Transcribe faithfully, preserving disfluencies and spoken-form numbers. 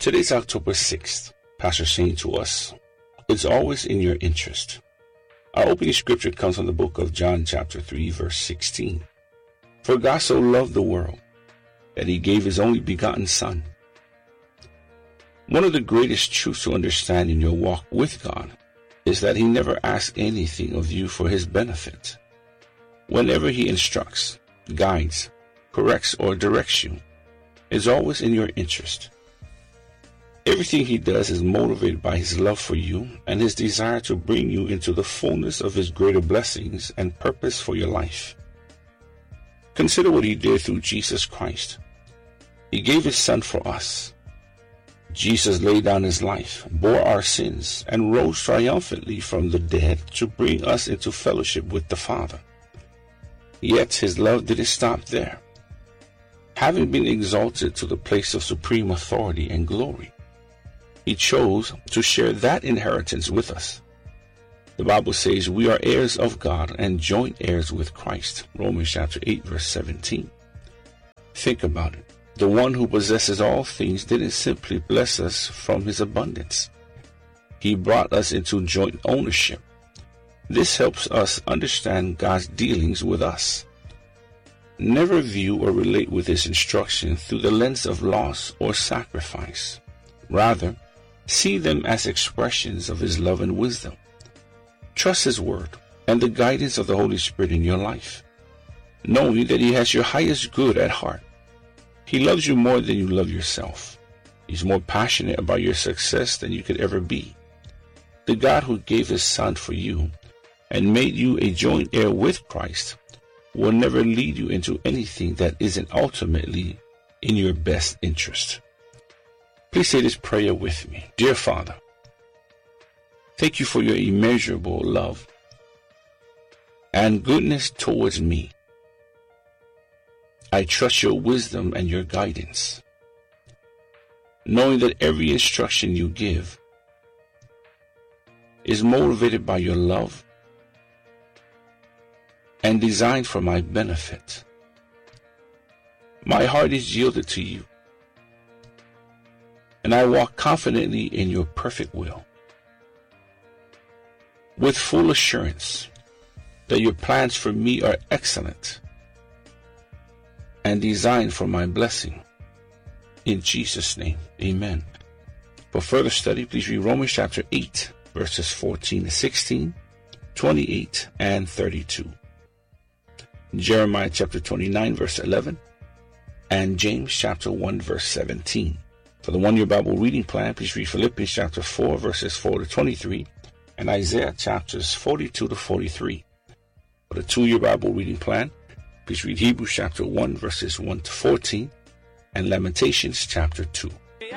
Today's October sixth. Pastor saying to us, it's always in your interest. Our opening scripture comes from the book of John chapter three verse sixteen. For God so loved the world that he gave his only begotten Son. One of the greatest truths to understand in your walk with God is that he never asks anything of you for his benefit. Whenever he instructs, guides, corrects, or directs you, it's always in your interest. Everything he does is motivated by his love for you and his desire to bring you into the fullness of his greater blessings and purpose for your life. Consider what he did through Jesus Christ. He gave his Son for us. Jesus laid down his life, bore our sins, and rose triumphantly from the dead to bring us into fellowship with the Father. Yet his love didn't stop there. Having been exalted to the place of supreme authority and glory, he chose to share that inheritance with us. The Bible says we are heirs of God and joint heirs with Christ. Romans chapter eight verse seventeen. Think about it. The one who possesses all things didn't simply bless us from his abundance. He brought us into joint ownership. This helps us understand God's dealings with us. Never view or relate with his instruction through the lens of loss or sacrifice. Rather, see them as expressions of his love and wisdom. Trust his word and the guidance of the Holy Spirit in your life, knowing that he has your highest good at heart. He loves you more than you love yourself. He's more passionate about your success than you could ever be. The God who gave his Son for you and made you a joint heir with Christ will never lead you into anything that isn't ultimately in your best interest. Please say this prayer with me. Dear Father, thank you for your immeasurable love and goodness towards me. I trust your wisdom and your guidance, knowing that every instruction you give is motivated by your love and designed for my benefit. My heart is yielded to you, and I walk confidently in your perfect will, with full assurance that your plans for me are excellent and designed for my blessing. In Jesus' name, amen. For further study, please read Romans chapter eight, verses fourteen to sixteen, twenty-eight, and thirty-two. Jeremiah chapter twenty-nine, verse eleven, and James chapter one, verse seventeen. For the one-year Bible reading plan, please read Philippians chapter four, verses four to twenty-three, and Isaiah chapters forty-two to forty-three. For the two-year Bible reading plan, please read Hebrews chapter one, verses one to fourteen, and Lamentations chapter two.